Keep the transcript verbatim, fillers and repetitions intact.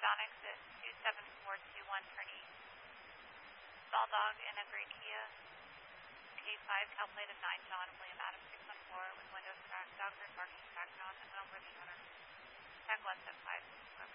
Orthodontics at two seven four two one turn east. Stall dog in a gray Kia. K five, calculated nine John, William Adams six one four with windows cracked, dog heard barking background, and no British owner. Tag one seven five.